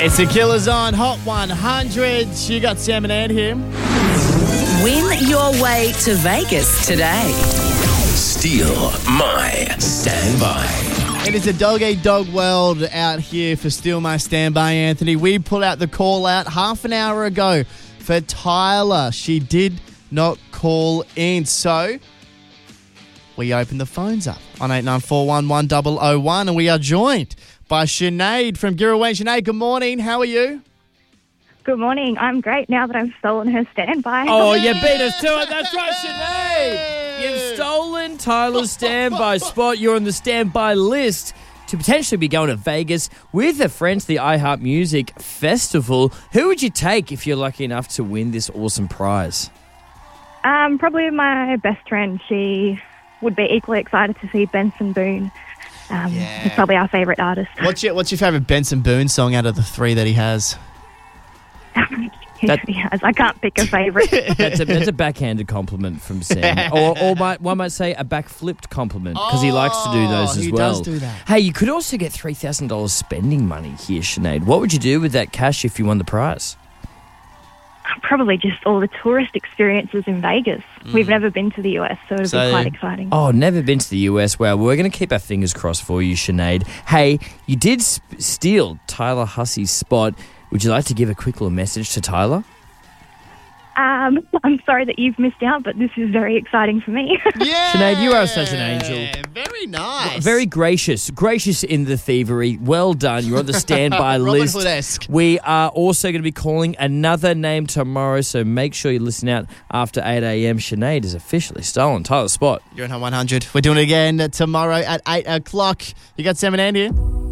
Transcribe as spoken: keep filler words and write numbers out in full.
It's the Killers on Hot one hundred. You got Sam and Ann here. Win your way to Vegas today. Steal my standby. It is a dog-eat-dog world out here for Steal My Standby, Anthony. We pulled out the call out half an hour ago for Tyler. She did not call in, so we opened the phones up on eight nine four one, one zero zero one, and we are joined by Sinead from Girraween. Sinead, good morning. How are you? Good morning. I'm great now that I've stolen her standby. Oh, you beat us to it. That's right, Sinead. You've stolen Tyler's standby spot. You're on the standby list to potentially be going to Vegas with a friend to the iHeart Music Festival. Who would you take if you're lucky enough to win this awesome prize? Um, probably my best friend. She would be equally excited to see Benson Boone. Um, Yeah. He's probably our favourite artist. What's your What's your favourite Benson Boone song out of the three that he has? That- He has. I can't pick a favourite. That's a, that's a backhanded compliment from Sam. Or, or might, one might say a back-flipped compliment because he likes to do those as he well. does do that. Hey, you could also get three thousand dollars spending money here, Sinead. What would you do with that cash if you won the prize? Probably just all the tourist experiences in Vegas. We've never been to the U S, so it'll So- be quite exciting. Oh, never been to the U S. Well, we're going to keep our fingers crossed for you, Sinead. Hey, you did sp- steal Tyler Hussey's spot. Would you like to give a quick little message to Tyler? Um, I'm sorry that you've missed out, but this is very exciting for me. Yeah. Sinead, you are such an angel. Very nice. Very gracious. Gracious in the thievery. Well done. You're on the standby Robin list. Hood-esque. We are also going to be calling another name tomorrow, so make sure you listen out after eight a.m. Sinead has officially stolen Tyler's spot. You're on Hot one hundred. We're doing it again tomorrow at eight o'clock. You got Sam and Ann here?